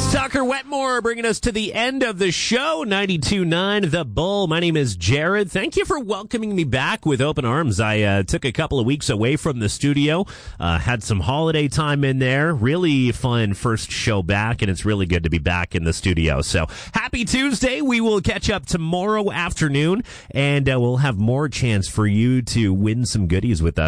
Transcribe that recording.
Tucker Wetmore bringing us to the end of the show. 92.9 The Bull. My name is Jared. Thank you for welcoming me back with open arms. I took a couple of weeks away from the studio, had some holiday time in there. Really fun first show back, and it's really good to be back in the studio. So happy Tuesday. We will catch up tomorrow afternoon, and we'll have more chance for you to win some goodies with us.